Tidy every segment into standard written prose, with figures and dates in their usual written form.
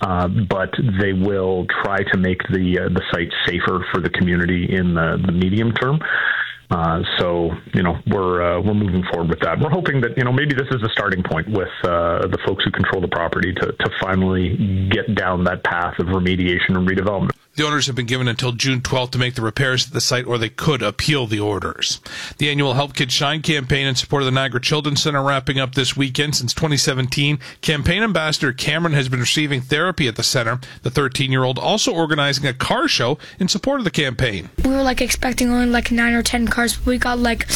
but they will try to make the site safer for the community in the medium term. So, we're moving forward with that. We're hoping that, maybe this is a starting point with the folks who control the property to finally get down that path of remediation and redevelopment. The owners have been given until June 12th to make the repairs at the site, or they could appeal the orders. The annual Help Kids Shine campaign in support of the Niagara Children's Center wrapping up this weekend. Since 2017, campaign ambassador Cameron has been receiving therapy at the center. The 13-year-old also organizing a car show in support of the campaign. We were expecting only 9 or 10 cars, but we got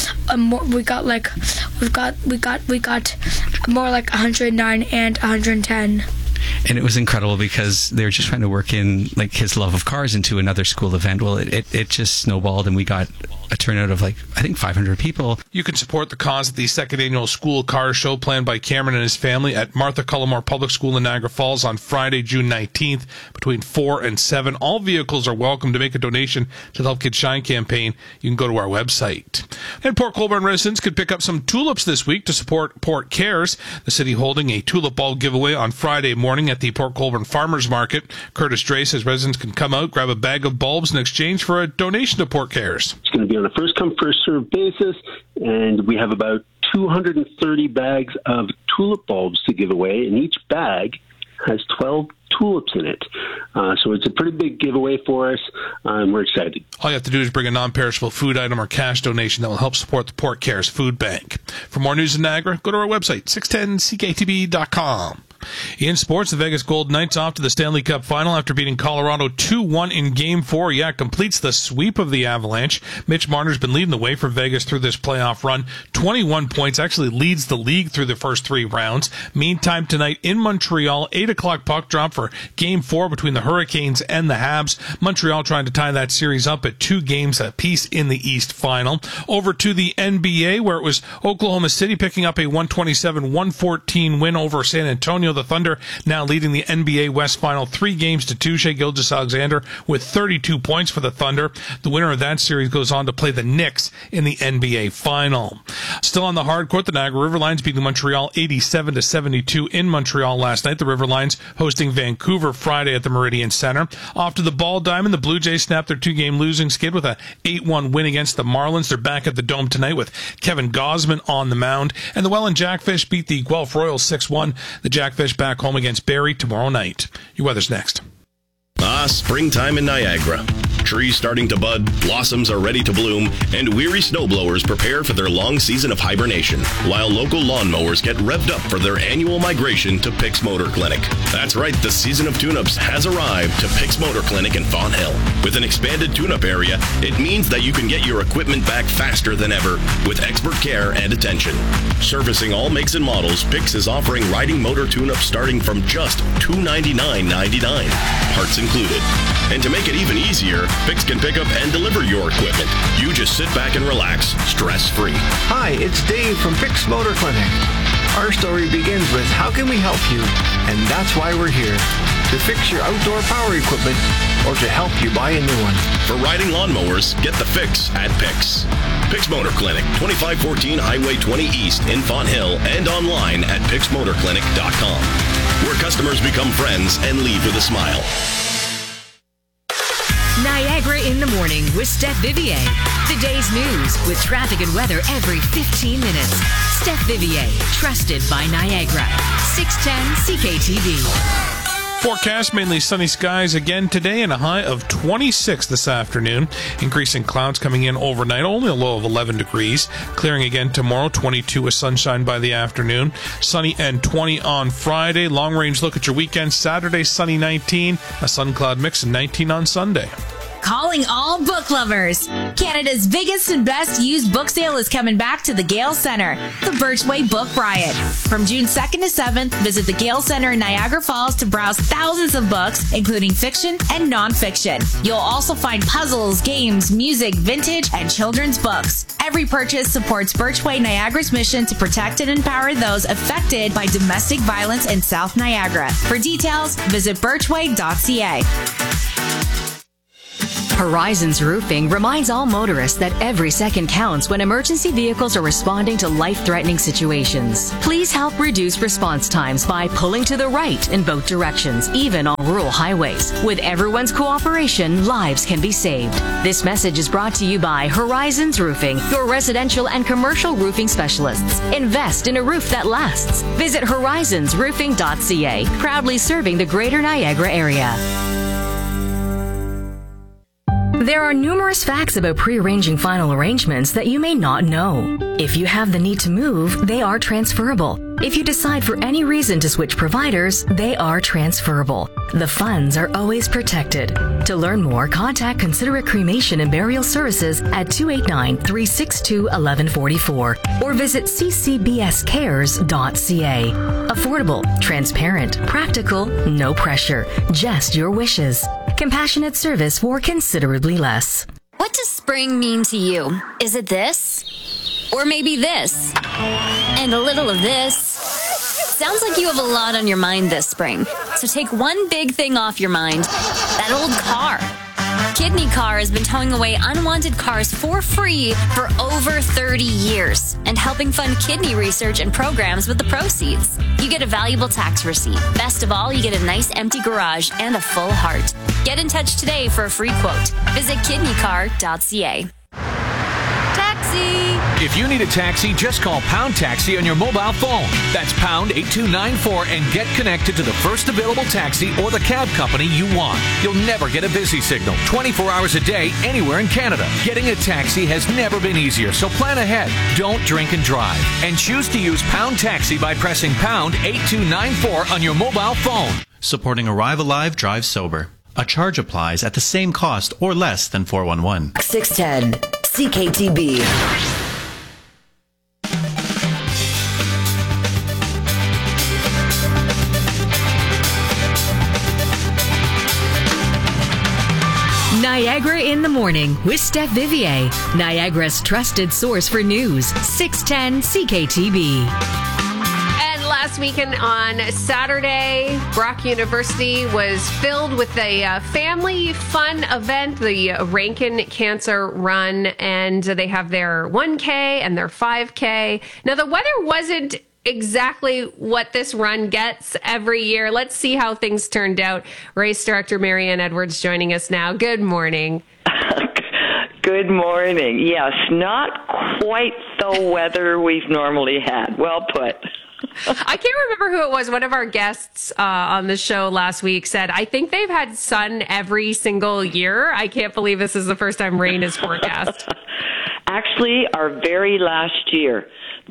more like 109 and 110. And it was incredible because they were just trying to work in his love of cars into another school event. Well, it just snowballed, and we got a turnout of 500 people. You can support the cause at the second annual school car show planned by Cameron and his family at Martha Cullimore Public School in Niagara Falls on Friday, June 19th, between 4 and 7. All vehicles are welcome to make a donation to the Help Kids Shine campaign. You can go to our website. And Port Colborne residents could pick up some tulips this week to support Port Cares. The city holding a tulip bulb giveaway on Friday morning at the Port Colborne Farmers Market. Curtis Dray says residents can come out, grab a bag of bulbs in exchange for a donation to Port Cares. It's going to be on a first-come, first-served basis, and we have about 230 bags of tulip bulbs to give away, and each bag has 12 tulips in it. So it's a pretty big giveaway for us, and we're excited. All you have to do is bring a non-perishable food item or cash donation that will help support the Port Cares Food Bank. For more news in Niagara, go to our website, 610cktb.com. In sports, the Vegas Golden Knights off to the Stanley Cup Final after beating Colorado 2-1 in Game 4. Yeah, completes the sweep of the Avalanche. Mitch Marner's been leading the way for Vegas through this playoff run. 21 points, actually leads the league through the first 3 rounds. Meantime, tonight in Montreal, 8 o'clock puck drop for Game 4 between the Hurricanes and the Habs. Montreal trying to tie that series up at 2 games apiece in the East Final. Over to the NBA, where it was Oklahoma City picking up a 127-114 win over San Antonio. The Thunder now leading the NBA West Final 3-2. Shai Gilgeous-Alexander with 32 points for the Thunder. The winner of that series goes on to play the Knicks in the NBA Final. Still on the hard court, the Niagara River Lions beating Montreal 87-72 in Montreal last night. The River Lions hosting Vancouver Friday at the Meridian Center. Off to the Ball Diamond, the Blue Jays snapped their 2-game losing skid with a 8-1 win against the Marlins. They're back at the Dome tonight with Kevin Gausman on the mound. And the Welland Jackfish beat the Guelph Royals 6-1. The Jackfish back home against Barrie tomorrow night. Your weather's next. Springtime in Niagara. Trees starting to bud, blossoms are ready to bloom, and weary snowblowers prepare for their long season of hibernation, while local lawnmowers get revved up for their annual migration to Pick's Motor Clinic. That's right, the season of tune-ups has arrived to Pick's Motor Clinic in Fawn Hill. With an expanded tune-up area, it means that you can get your equipment back faster than ever with expert care and attention. Servicing all makes and models, Pick's is offering riding motor tune-ups starting from just $299.99, parts included. And to make it even easier, Pick's can pick up and deliver your equipment. You just sit back and relax, stress-free. Hi, it's Dave from Pick's Motor Clinic. Our story begins with how can we help you? And that's why we're here. To fix your outdoor power equipment or to help you buy a new one. For riding lawnmowers, get the fix at Pick's. Pick's Motor Clinic, 2514 Highway 20 East in Fawn Hill, and online at picksmotorclinic.com, where customers become friends and leave with a smile. Niagara in the Morning with Steph Vivier. The day's news with traffic and weather every 15 minutes. Steph Vivier, trusted by Niagara. 610 CKTV. Forecast, mainly sunny skies again today and a high of 26 this afternoon. Increasing clouds coming in overnight, only a low of 11 degrees. Clearing again tomorrow, 22 with sunshine by the afternoon. Sunny and 20 on Friday. Long range look at your weekend. Saturday, sunny 19. A sun cloud mix and 19 on Sunday. Calling all book lovers. Canada's biggest and best used book sale is coming back to the Gale Centre, the Birchway Book Riot. From June 2nd to 7th, visit the Gale Centre in Niagara Falls to browse thousands of books, including fiction and non-fiction. You'll also find puzzles, games, music, vintage, and children's books. Every purchase supports Birchway Niagara's mission to protect and empower those affected by domestic violence in South Niagara. For details, visit birchway.ca. Horizons Roofing reminds all motorists that every second counts when emergency vehicles are responding to life-threatening situations. Please help reduce response times by pulling to the right in both directions, even on rural highways. With everyone's cooperation, lives can be saved. This message is brought to you by Horizons Roofing, your residential and commercial roofing specialists. Invest in a roof that lasts. Visit horizonsroofing.ca, proudly serving the Greater Niagara area. There are numerous facts about pre-arranging final arrangements that you may not know. If you have the need to move, they are transferable. If you decide for any reason to switch providers, they are transferable. The funds are always protected. To learn more, contact Considerate Cremation and Burial Services at 289-362-1144 or visit ccbscares.ca. Affordable, transparent, practical, no pressure, just your wishes. Compassionate service for considerably less. What does spring mean to you? Is it this? Or maybe this? And a little of this? Sounds like you have a lot on your mind this spring. So take one big thing off your mind. That old car. Kidney Car has been towing away unwanted cars for free for over 30 years and helping fund kidney research and programs with the proceeds. You get a valuable tax receipt. Best of all, you get a nice empty garage and a full heart. Get in touch today for a free quote. Visit kidneycar.ca. Taxi! If you need a taxi, just call Pound Taxi on your mobile phone. That's pound 8294 and get connected to the first available taxi or the cab company you want. You'll never get a busy signal 24 hours a day anywhere in Canada. Getting a taxi has never been easier, so plan ahead. Don't drink and drive. And choose to use Pound Taxi by pressing pound 8294 on your mobile phone. Supporting Arrive Alive, Drive Sober. A charge applies at the same cost or less than 411. 610 CKTB. Niagara in the Morning with Steph Vivier, Niagara's trusted source for news, 610 CKTB. Last weekend on Saturday, Brock University was filled with a family fun event, the Rankin Cancer Run, and they have their 1K and their 5K. Now, the weather wasn't exactly what this run gets every year. Let's see how things turned out. Race Director Marianne Edwards joining us now. Good morning. Good morning. Yes, not quite the weather we've normally had. Well put. I can't remember who it was. One of our guests on the show last week said, I think they've had sun every single year. I can't believe this is the first time rain is forecast. Actually, our very last year,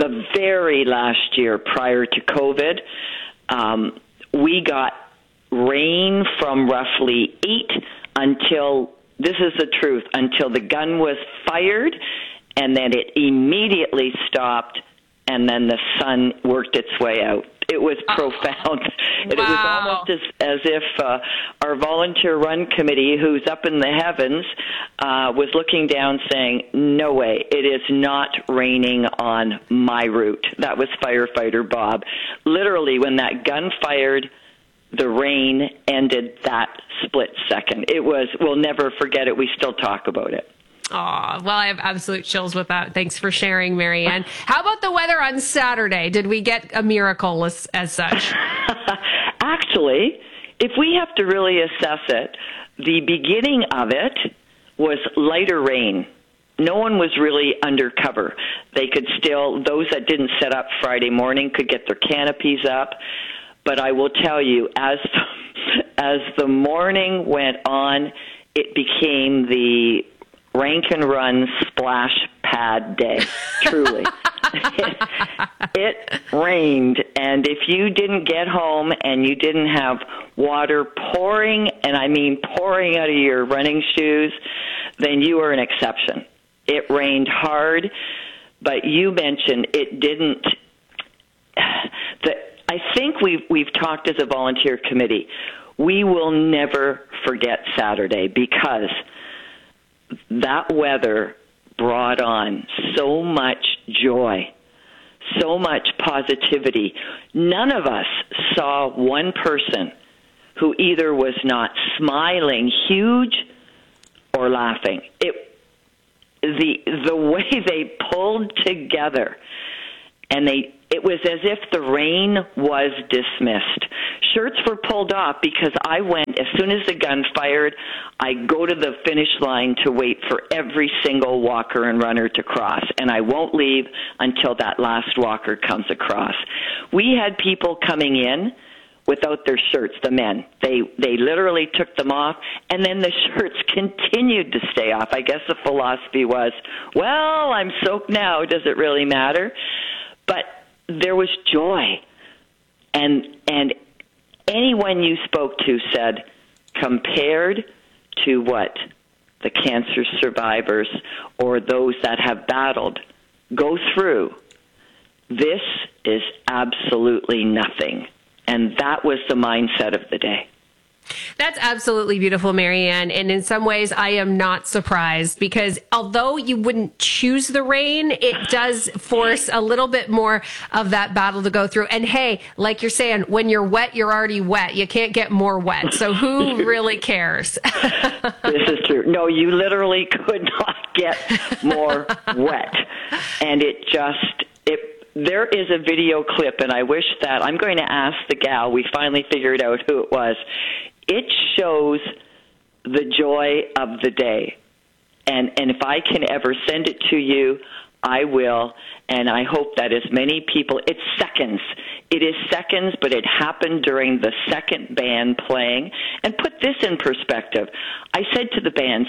prior to COVID, we got rain from roughly 8 until, this is the truth, until the gun was fired, and then it immediately stopped, and then the sun worked its way out. It was profound. Wow. It was almost as if our volunteer run committee, who's up in the heavens, was looking down saying, no way, it is not raining on my route. That was firefighter Bob. Literally, when that gun fired, the rain ended that split second. It was, we'll never forget it. We still talk about it. Oh, well, I have absolute chills with that. Thanks for sharing, Marianne. How about the weather on Saturday? Did we get a miracle as such? Actually, if we have to really assess it, the beginning of it was lighter rain. No one was really under cover. They could still, those that didn't set up Friday morning could get their canopies up. But I will tell you, as the morning went on, it became the Rankin Run splash pad day, truly. It rained, and if you didn't get home and you didn't have water pouring, and I mean pouring out of your running shoes, then you were an exception. It rained hard, but you mentioned it didn't. I think we've talked as a volunteer committee. We will never forget Saturday because that weather brought on so much joy, so much positivity. None of us saw one person who either was not smiling huge or laughing. The way they pulled together, and it was as if the rain was dismissed. Shirts were pulled off because I went, as soon as the gun fired, I go to the finish line to wait for every single walker and runner to cross, and I won't leave until that last walker comes across. We had people coming in without their shirts, the men. They literally took them off, and then the shirts continued to stay off. I guess the philosophy was, well, I'm soaked now, does it really matter? But there was joy. And anyone you spoke to said, compared to what the cancer survivors or those that have battled go through, this is absolutely nothing. And that was the mindset of the day. That's absolutely beautiful, Marianne. And in some ways, I am not surprised because although you wouldn't choose the rain, it does force a little bit more of that battle to go through. And hey, like you're saying, when you're wet, you're already wet. You can't get more wet. So who really cares? This is true. No, you literally could not get more wet. And there is a video clip, and I wish that I'm going to ask the gal. We finally figured out who it was. It shows the joy of the day. And if I can ever send it to you, I will. And I hope that as many people, it's seconds. It is seconds, but it happened during the second band playing. And put this in perspective. I said to the bands,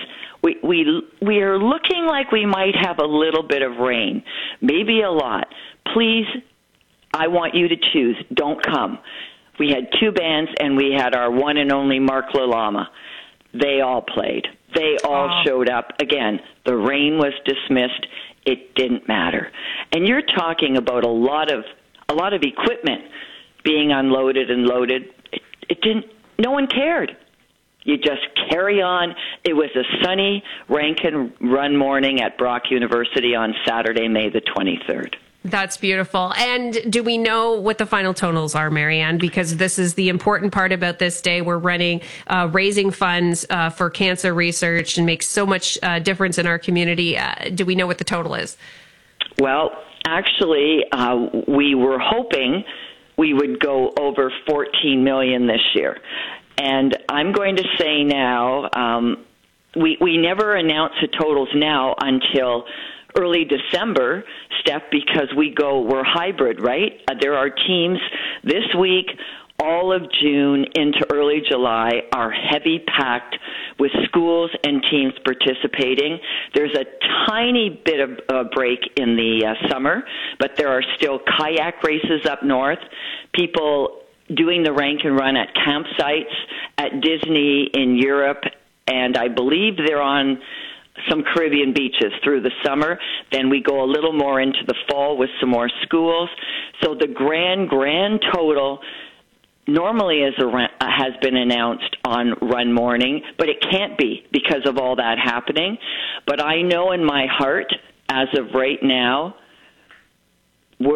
we are looking like we might have a little bit of rain, maybe a lot. Please, I want you to choose. Don't come. We had two bands, and we had our one and only Mark Lalama. They all played. They all showed up. Again, the rain was dismissed. It didn't matter. And you're talking about a lot of equipment being unloaded and loaded. It didn't. No one cared. You just carry on. It was a sunny Rankin Run morning at Brock University on Saturday, May the 23rd. That's beautiful. And do we know what the final totals are, Marianne? Because this is the important part about this day. We're running, raising funds for cancer research and makes so much difference in our community. Do we know what the total is? Well, actually, we were hoping we would go over $14 million this year. And I'm going to say now, we never announce the totals now until early December, Steph, because we're hybrid, right? There are teams this week, all of June into early July are heavy packed with schools and teams participating. There's a tiny bit of a break in the summer, but there are still kayak races up north, people doing the Rankin Run at campsites at Disney in Europe, and I believe they're on some Caribbean beaches through the summer. Then we go a little more into the fall with some more schools. So the grand total normally has been announced on Run Morning, but it can't be because of all that happening. But I know in my heart, as of right now, I'm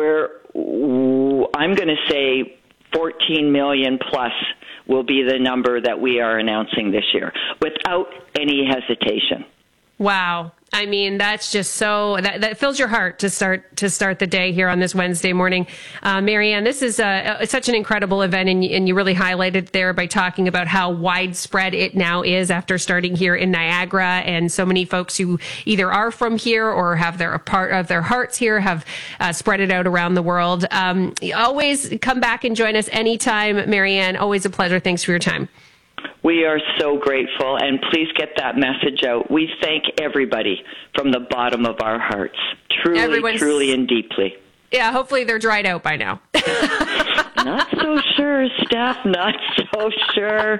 going to say 14 million plus will be the number that we are announcing this year without any hesitation. Wow. I mean, that's just that fills your heart to start the day here on this Wednesday morning. Marianne, this is such an incredible event, and you really highlighted there by talking about how widespread it now is after starting here in Niagara, and so many folks who either are from here or have a part of their hearts here have spread it out around the world. Always come back and join us anytime, Marianne. Always a pleasure. Thanks for your time. We are so grateful, and please get that message out. We thank everybody from the bottom of our hearts, truly and deeply. Yeah, hopefully they're dried out by now. Not so sure, Steph, not so sure.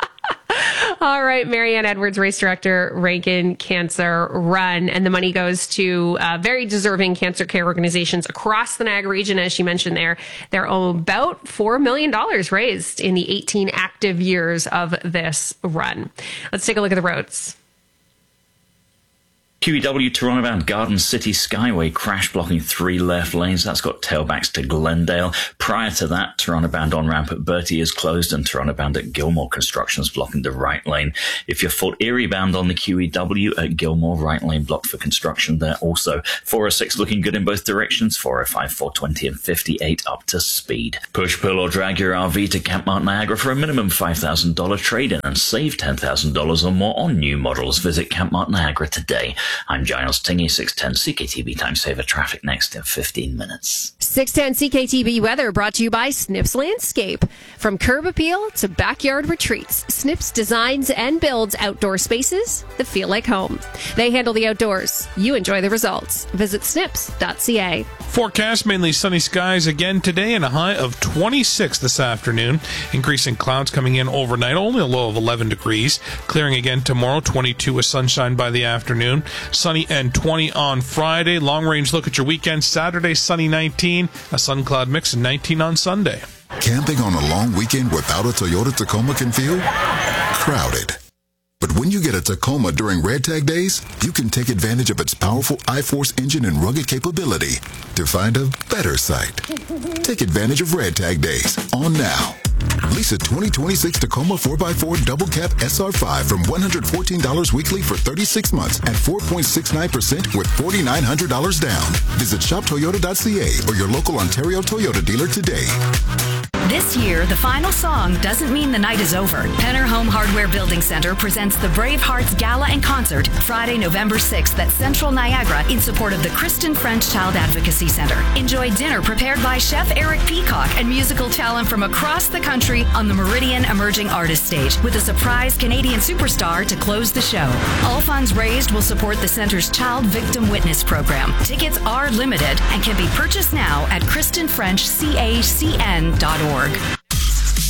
All right, Marianne Edwards, race director, Rankin Cancer Run. And the money goes to very deserving cancer care organizations across the Niagara region. As she mentioned there are about $4 million raised in the 18 active years of this run. Let's take a look at the roads. QEW Toronto-bound Garden City Skyway crash blocking 3 left lanes. That's got tailbacks to Glendale. Prior to that, Toronto-bound on-ramp at Bertie is closed and Toronto-bound at Gilmore construction is blocking the right lane. If you're Fort Erie-bound on the QEW at Gilmore, right lane blocked for construction there also. 406 looking good in both directions. 405, 420 and 58 up to speed. Push, pull or drag your RV to Camp Mount Niagara for a minimum $5,000 trade-in and save $10,000 or more on new models. Visit Camp Mount Niagara today. I'm Giles Tingy, 610 CKTB Time Saver Traffic next in 15 minutes. 610 CKTB weather brought to you by Snips Landscape. From curb appeal to backyard retreats, Snips designs and builds outdoor spaces that feel like home. They handle the outdoors. You enjoy the results. Visit snips.ca. Forecast, mainly sunny skies again today and a high of 26 this afternoon. Increasing clouds coming in overnight, only a low of 11 degrees. Clearing again tomorrow, 22 with sunshine by the afternoon. Sunny and 20 on Friday. Long range look at your weekend. Saturday, sunny 19. A sun cloud mix and 19 on Sunday. Camping on a long weekend without a Toyota Tacoma can feel crowded. But when you get a Tacoma during Red Tag Days, you can take advantage of its powerful I-Force engine and rugged capability to find a better site. Take advantage of Red Tag Days on now. Lease a 2026 Tacoma 4x4 Double Cab SR5 from $114 weekly for 36 months at 4.69% with $4,900 down. Visit shoptoyota.ca or your local Ontario Toyota dealer today. This year, the final song doesn't mean the night is over. Penner Home Hardware Building Center presents the Brave Hearts Gala and Concert Friday, November 6th at Central Niagara in support of the Kristen French Child Advocacy Center. Enjoy dinner prepared by Chef Eric Peacock and musical talent from across the country on the Meridian Emerging Artist Stage with a surprise Canadian superstar to close the show. All funds raised will support the center's Child Victim Witness program. Tickets are limited and can be purchased now at KristenFrenchCACN.org.